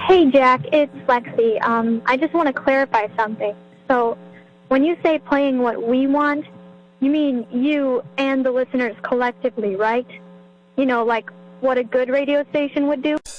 Hey, Jack, it's Lexi. I just want to clarify something. So, when you say playing what we want, you mean you and the listeners collectively, right? You know, like what a good radio station would do?